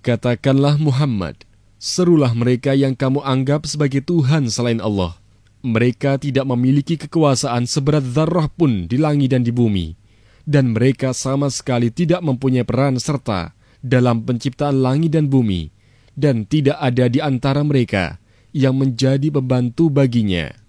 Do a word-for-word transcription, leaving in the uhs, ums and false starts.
Katakanlah Muhammad, serulah mereka yang kamu anggap sebagai Tuhan selain Allah. Mereka tidak memiliki kekuasaan seberat zarrah pun di langit dan di bumi. Dan mereka sama sekali tidak mempunyai peran serta dalam penciptaan langit dan bumi. Dan tidak ada di antara mereka yang menjadi pembantu baginya.